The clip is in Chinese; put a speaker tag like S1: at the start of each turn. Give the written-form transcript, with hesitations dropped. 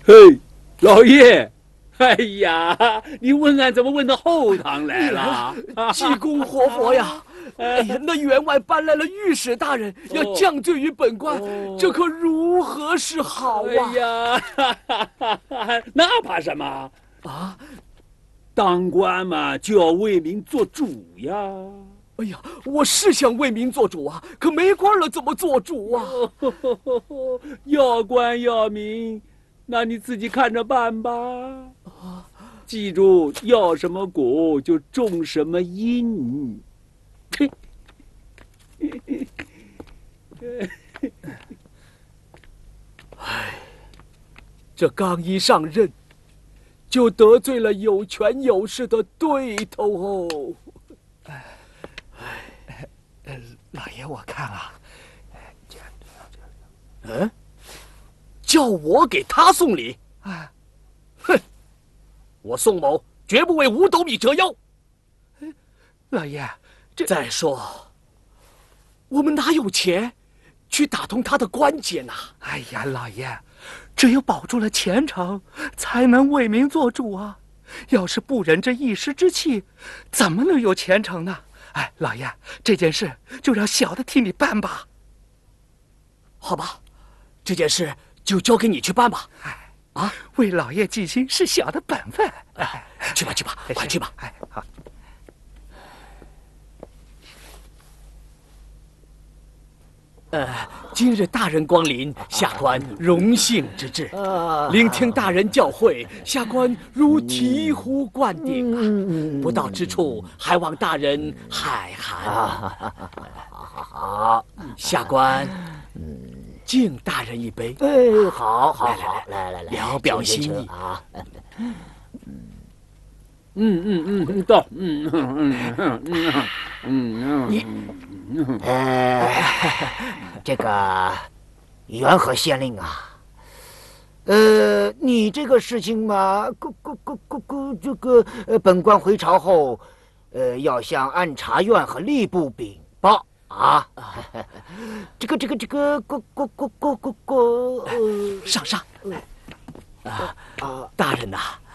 S1: 嘿，老爷，哎呀，你问案怎么问到后堂来了？
S2: 济公活佛呀！哎呀，那员外搬来了御史大人，要降罪于本官，这可如何是好啊？
S1: 哎呀，那怕什么
S2: 啊？
S1: 当官嘛，就要为民做主呀！
S2: 哎呀，我是想为民做主啊，可没官了怎么做主啊？
S1: 要官要民，那你自己看着办吧。啊，记住，要什么果就种什么因。
S2: 唉，这刚一上任，就得罪了有权有势的对头哦。
S3: 老爷，我看啊，
S2: 叫我给他送礼？
S3: 啊，
S2: 哼！我宋某绝不为五斗米折腰。
S3: 老爷，这
S2: 再说，我们哪有钱去打通他的关节呢？
S3: 哎呀，老爷，只有保住了前程，才能为民做主啊！要是不忍这一时之气，怎么能有前程呢？哎，老爷，这件事就让小的替你办吧。
S2: 好吧，这件事就交给你去办吧。
S3: 哎，
S2: 啊，
S3: 为老爷尽心是小的本分。
S2: 哎，去吧去吧，快去吧。
S3: 哎，好。
S2: 今日大人光临，下官荣幸之至。聆听大人教诲，下官如醍醐灌顶啊！不到之处，还望大人海涵。好，下官敬大人一杯。
S4: 哎，好，好，好，来，
S2: 聊表心意
S4: 啊！
S1: 到，
S4: 你，这个元和县令啊，你这个事情嘛，这个本官回朝后，要向按察院和吏部禀报啊。这个，
S2: 上。大人呐，